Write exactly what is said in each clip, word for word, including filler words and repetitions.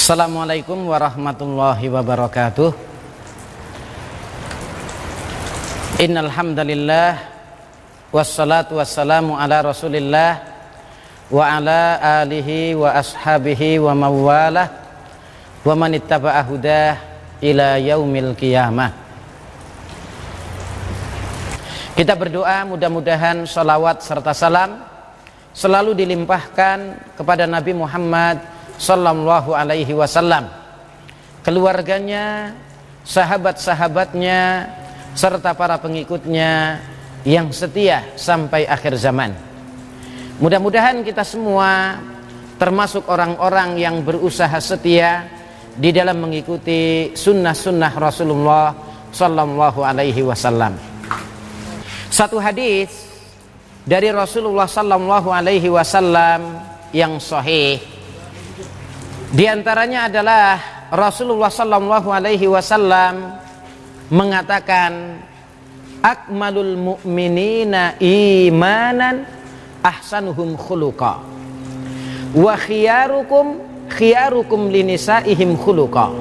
Assalamualaikum warahmatullahi wabarakatuh. Innal hamdalillah wassalatu wassalamu ala Rasulillah wa ala alihi wa ashabihi wa mawalah wa man ittaba'a hudah ila yaumil qiyamah. Kita berdoa mudah-mudahan salawat serta salam selalu dilimpahkan kepada Nabi Muhammad sallallahu alaihi wasallam, keluarganya, sahabat-sahabatnya, serta para pengikutnya yang setia sampai akhir zaman. Mudah-mudahan kita semua termasuk orang-orang yang berusaha setia di dalam mengikuti sunnah-sunnah Rasulullah sallallahu alaihi wasallam. Satu hadis dari Rasulullah sallallahu alaihi wasallam yang sahih, di antaranya adalah Rasulullah sallallahu alaihi wasallam mengatakan, akmalul mu'minina imanan ahsanuhum khuluqa wa khiyarukum khiyarukum linisaihim khuluqa.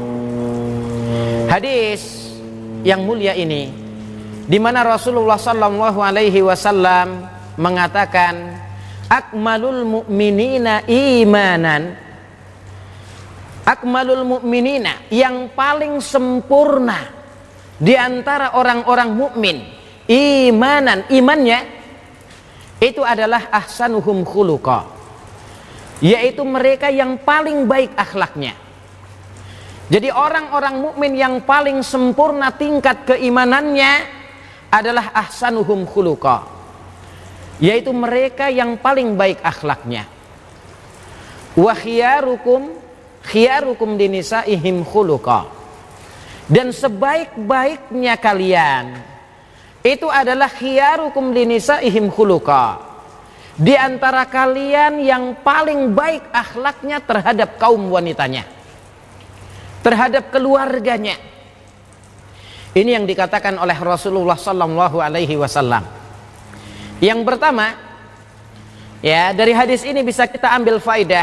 Hadis yang mulia ini di mana Rasulullah sallallahu alaihi wasallam mengatakan, akmalul mu'minina imanan, akmalul mu'minina, yang paling sempurna di antara orang-orang mukmin imanan, imannya itu adalah ahsanuhum khuluqa, yaitu mereka yang paling baik akhlaknya. Jadi orang-orang mukmin yang paling sempurna tingkat keimanannya adalah ahsanuhum khuluqa, yaitu mereka yang paling baik akhlaknya. Wa khiyarukum khiyarukum dinisaihim khuluqa, dan sebaik-baiknya kalian itu adalah khiyarukum dinisaihim khuluqa, di antara kalian yang paling baik akhlaknya terhadap kaum wanitanya, terhadap keluarganya. Ini yang dikatakan oleh Rasulullah sallallahu alaihi wasallam. Yang pertama, ya, dari hadis ini bisa kita ambil faidah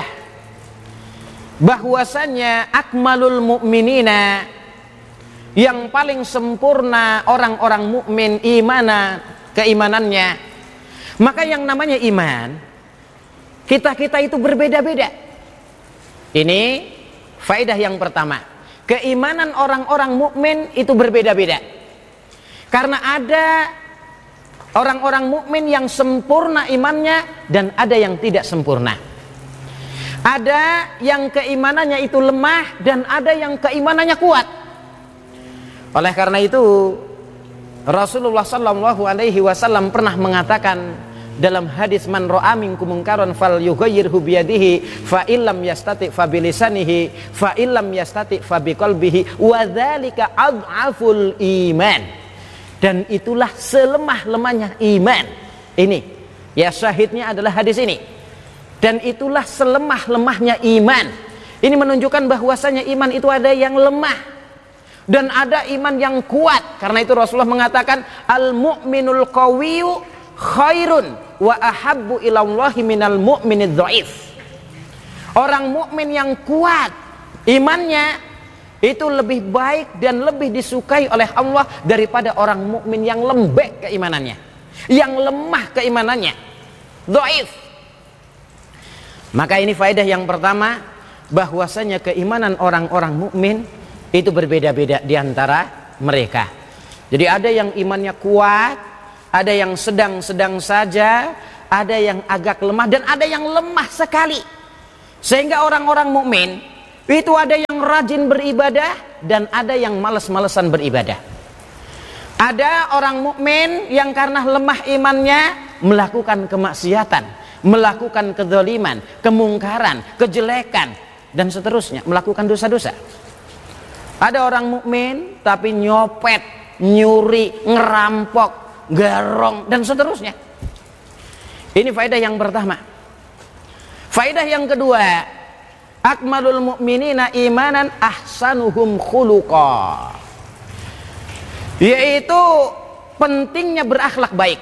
bahwasanya akmalul mu'minina, yang paling sempurna orang-orang mukmin imana, keimanannya. Maka yang namanya iman, kita-kita itu berbeda-beda. Ini faedah yang pertama. Keimanan orang-orang mukmin itu berbeda-beda. Karena ada orang-orang mukmin yang sempurna imannya dan ada yang tidak sempurna. Ada yang keimanannya itu lemah dan ada yang keimanannya kuat. Oleh karena itu Rasulullah sallallahu alaihi wasallam pernah mengatakan dalam hadis, man ra'a minkum munkaran falyughayyirhu biyadihi fa illam yastati fa bilisanihi fa illam yastati fa biqalbihi wa dzalika adhaful iman. Dan itulah selemah-lemahnya iman. Ini ya, syahidnya adalah hadis ini. Dan itulah selemah-lemahnya iman. Ini menunjukkan bahwasanya iman itu ada yang lemah dan ada iman yang kuat. Karena itu Rasulullah mengatakan, al-mu'minul qawiyyu khairun wa ahabbu ilallahi minal mu'minidh dhaif. Orang mukmin yang kuat imannya itu lebih baik dan lebih disukai oleh Allah daripada orang mukmin yang lembek keimanannya, yang lemah keimanannya, dhaif. Maka ini faedah yang pertama, bahwasanya keimanan orang-orang mukmin itu berbeda-beda di antara mereka. Jadi ada yang imannya kuat, ada yang sedang-sedang saja, ada yang agak lemah, dan ada yang lemah sekali. Sehingga orang-orang mukmin itu ada yang rajin beribadah dan ada yang malas-malesan beribadah. Ada orang mukmin yang karena lemah imannya melakukan kemaksiatan, melakukan kezaliman, kemungkaran, kejelekan, dan seterusnya, melakukan dosa-dosa. Ada orang mukmin tapi nyopet, nyuri, ngerampok, garong, dan seterusnya. Ini faedah yang pertama. Faedah yang kedua, akmalul mu'minina imanan ahsanuhum khuluqa, yaitu pentingnya berakhlak baik,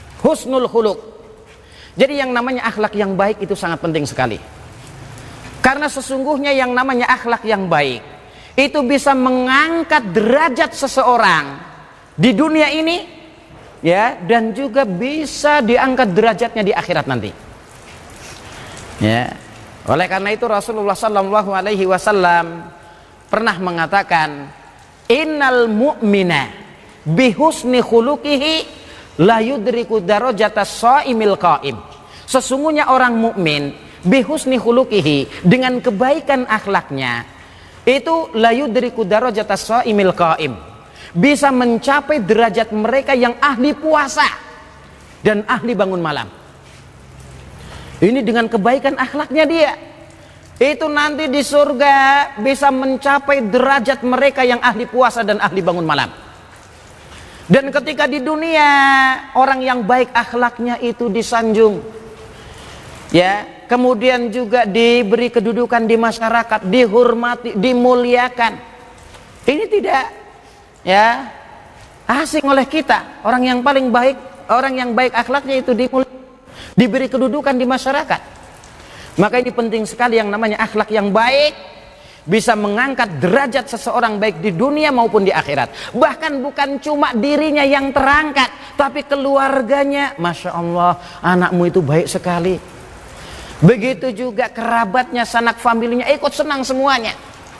husnul khuluq. Jadi yang namanya akhlak yang baik itu sangat penting sekali. Karena sesungguhnya yang namanya akhlak yang baik itu bisa mengangkat derajat seseorang di dunia ini, ya, dan juga bisa diangkat derajatnya di akhirat nanti. Ya. Oleh karena itu Rasulullah Shallallahu Alaihi Wasallam pernah mengatakan, innal mu'mina bihusni khuluqihi la yudriku darajatas shaimil qaim. Sesungguhnya orang mukmin bihusni khuluqihi, dengan kebaikan akhlaknya itu la yudriku darajatas shaimil qaim, bisa mencapai derajat mereka yang ahli puasa dan ahli bangun malam. Ini dengan kebaikan akhlaknya dia, itu nanti di surga bisa mencapai derajat mereka yang ahli puasa dan ahli bangun malam. Dan ketika di dunia orang yang baik akhlaknya itu disanjung, ya, kemudian juga diberi kedudukan di masyarakat, dihormati, dimuliakan. Ini tidak, ya, asing oleh kita. Orang yang paling baik, orang yang baik akhlaknya itu dimuliakan, diberi kedudukan di masyarakat. Maka ini penting sekali yang namanya akhlak yang baik, bisa mengangkat derajat seseorang baik di dunia maupun di akhirat. Bahkan bukan cuma dirinya yang terangkat, tapi keluarganya. Masya Allah, anakmu itu baik sekali. Begitu juga kerabatnya, sanak familinya ikut senang semuanya.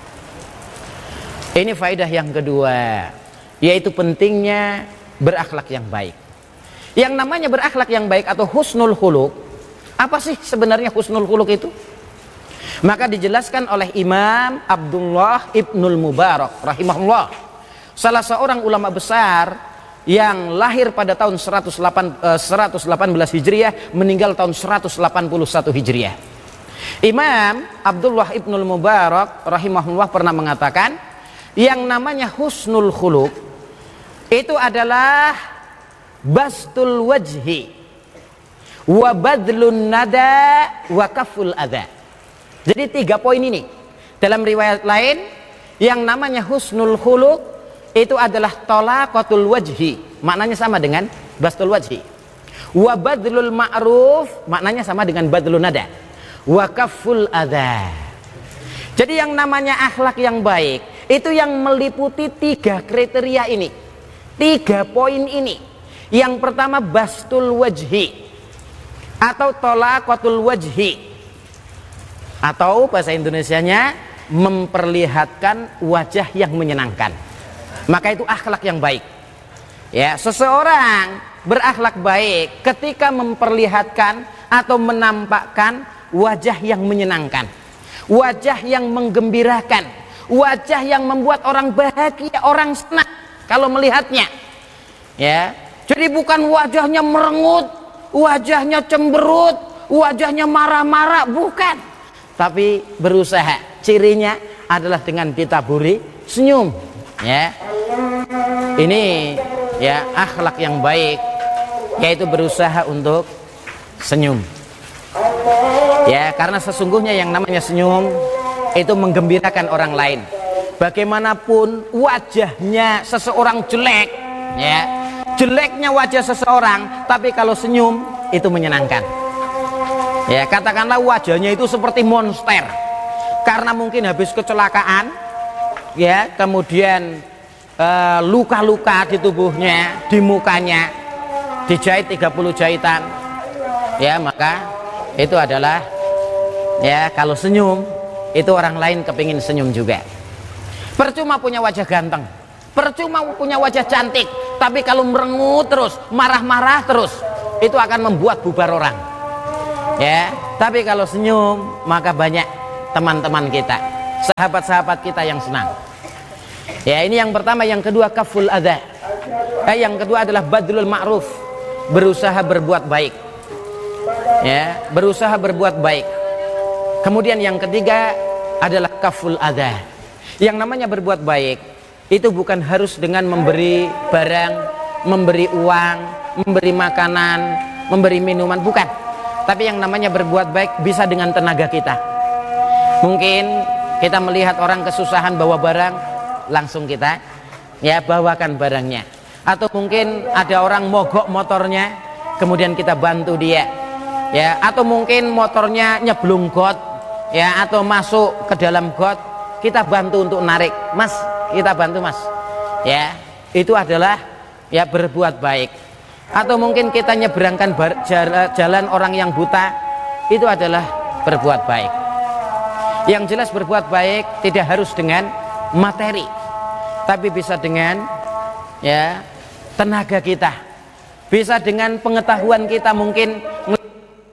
Ini faedah yang kedua, yaitu pentingnya berakhlak yang baik. Yang namanya berakhlak yang baik atau husnul khuluq, apa sih sebenarnya husnul khuluq itu? Maka dijelaskan oleh Imam Abdullah Ibnul Mubarak rahimahullah, salah seorang ulama besar yang lahir pada tahun seratus delapan belas Hijriah, meninggal tahun seratus delapan puluh satu Hijriah. Imam Abdullah Ibnul Mubarak rahimahullah pernah mengatakan, yang namanya husnul khuluq itu adalah bastul wajhi wa badlun nada wa kaful adha. Jadi tiga poin ini. Dalam riwayat lain, yang namanya husnul khuluq itu adalah talaqatul wajhi, maknanya sama dengan bastul wajhi. Wa badlul ma'ruf, maknanya sama dengan badlun nada. Wa kaful adha. Jadi yang namanya akhlak yang baik itu yang meliputi tiga kriteria ini, tiga poin ini. Yang pertama bastul wajhi atau talaqatul wajhi, atau bahasa Indonesianya memperlihatkan wajah yang menyenangkan. Maka itu akhlak yang baik. Ya, seseorang berakhlak baik ketika memperlihatkan atau menampakkan wajah yang menyenangkan, wajah yang menggembirakan, wajah yang membuat orang bahagia, orang senang kalau melihatnya. Ya, jadi bukan wajahnya merengut, wajahnya cemberut, wajahnya marah-marah, bukan. Tapi berusaha, cirinya adalah dengan ditaburi senyum. Ya, ini ya akhlak yang baik, yaitu berusaha untuk senyum. Ya, karena sesungguhnya yang namanya senyum itu menggembirakan orang lain. Bagaimanapun wajahnya seseorang jelek, ya, jeleknya wajah seseorang, tapi kalau senyum itu menyenangkan. Ya, katakanlah wajahnya itu seperti monster karena mungkin habis kecelakaan, ya, kemudian luka-luka e, di tubuhnya, di mukanya dijahit tiga puluh jahitan. Ya, maka itu adalah, ya, kalau senyum itu orang lain kepingin senyum juga. Percuma punya wajah ganteng, percuma punya wajah cantik, tapi kalau merengut terus, marah-marah terus, itu akan membuat bubar orang. Ya, tapi kalau senyum, maka banyak teman-teman kita, sahabat-sahabat kita yang senang. Ya, ini yang pertama. Yang kedua kaful adha. Eh, yang kedua adalah badlul ma'ruf, berusaha berbuat baik. Ya, berusaha berbuat baik. Kemudian yang ketiga adalah kaful adha. Yang namanya berbuat baik itu bukan harus dengan memberi barang, memberi uang, memberi makanan, memberi minuman, bukan. Tapi yang namanya berbuat baik bisa dengan tenaga kita. Mungkin kita melihat orang kesusahan bawa barang, langsung kita, ya, bawakan barangnya. Atau mungkin ada orang mogok motornya, kemudian kita bantu dia. Ya, atau mungkin motornya nyeblung got, ya, atau masuk ke dalam got, kita bantu untuk narik, mas, kita bantu mas, ya, itu adalah ya berbuat baik. Atau mungkin kita nyeberangkan jalan orang yang buta, itu adalah berbuat baik. Yang jelas berbuat baik tidak harus dengan materi, tapi bisa dengan ya tenaga kita, bisa dengan pengetahuan kita, mungkin